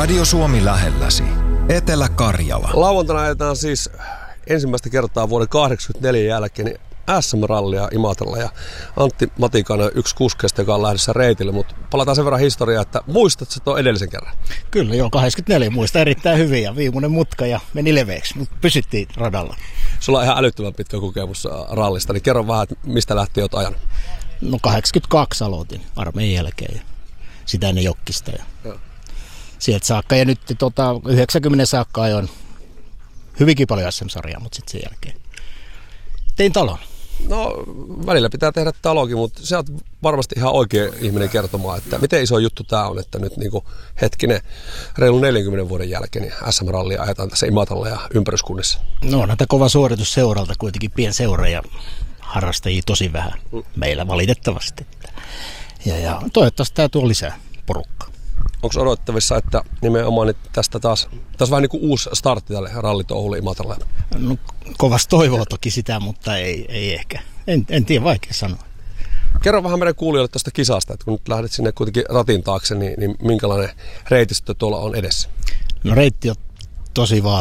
Radio Suomi lähelläsi. Etelä-Karjala. Lauantaina ajetaan siis ensimmäistä kertaa vuoden 1984 jälkeen niin SM-rallia Imatralla ja Antti Matikainen on yksi kuskeista, joka on lähdössä reitille, mutta palataan sen verran historiaa, että muistatko tuon edellisen kerran? Kyllä joo, 84 muista erittäin hyvin ja viimeinen mutka ja meni leveäksi, mutta pysyttiin radalla. Sulla on ihan älyttömän pitkä kokemus rallista, niin kerro vähän, että mistä lähtien olet ajanut? No 82 aloitin armeijan jälkeen ja sitä ennen Jokkista ja sieltä saakka ja nyt 90 saakka ajoin hyvinkin paljon SM-sarjaa, mutta sitten sen jälkeen tein talon. No välillä pitää tehdä talokin, mutta sä oot varmasti ihan oikea ihminen kertomaan, että miten iso juttu tää on, että nyt niinku hetkinen reilun 40 vuoden jälkeen niin SM-rallia ajetaan tässä Imatralla ja ympäryskunnissa. No näitä kova suoritus seuralta, kuitenkin pien seura ja harrastajia tosi vähän meillä valitettavasti. Ja toivottavasti tää tuo lisää porukkaa. Onko odotettavissa, että nimenomaan nyt tästä taas vähän niin kuin uusi startti tälle rallitouhulle Imatralle? No kovasti toivoo toki sitä, mutta ei ehkä. En tiedä, vaikea sanoa. Kerro vähän meidän kuulijoille tästä kisasta, että kun nyt lähdet sinne kuitenkin ratin taakse, niin minkälainen reitistö tuolla on edessä? No reitti on tosi vaativa.